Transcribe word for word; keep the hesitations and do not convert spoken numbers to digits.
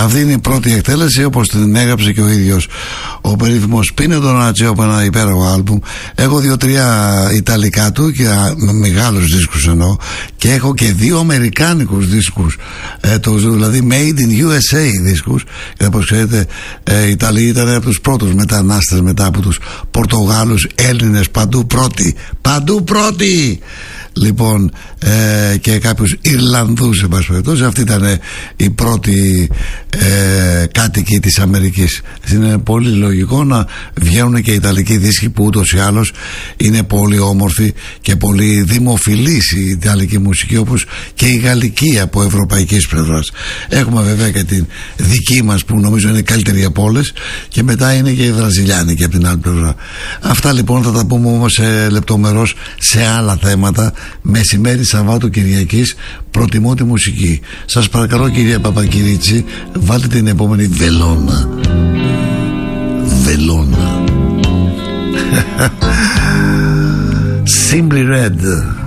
Αυτή είναι η πρώτη εκτέλεση όπως την έγραψε και ο ίδιος ο περίφημος Πίνο Ντονάτσιο από ένα υπέροχο άλμπουμ. Έχω δύο-τρία ιταλικά του και με μεγάλους δίσκους εννοώ, και έχω και δύο αμερικάνικους δίσκους, ε, το, δηλαδή Made in γιου ες έι δίσκους. Και όπως ξέρετε, ε, οι Ιταλοί ήταν από τους πρώτους μετανάστες μετά από τους Πορτογάλους, Έλληνες, παντού πρώτοι, παντού πρώτοι. Λοιπόν, ε, και κάποιους Ιρλανδούς, σε πάση περιπτώσει. Αυτή ήταν ε, η πρώτη ε, κάτοικοι της Αμερικής. Είναι πολύ λογικό να βγαίνουν και οι Ιταλικοί δίσκοι, που ούτως ή άλλως είναι πολύ όμορφη και πολύ δημοφιλής η Ιταλική μουσική, όπως και η Γαλλική από ευρωπαϊκής πλευράς. Έχουμε βέβαια και την δική μας, που νομίζω είναι καλύτερη από όλες, και μετά είναι και η Βραζιλιάνικη από την άλλη πλευρά. Αυτά λοιπόν θα τα πούμε όμως ε, λεπτομερώς σε άλλα θέματα. Μεσημέρι Σαββάτου Κυριακής προτιμώ τη μουσική. Σας παρακαλώ, κυρία Παπακυρίτσι, βάλτε την επόμενη βελόνα. Βελόνα. Simply Red.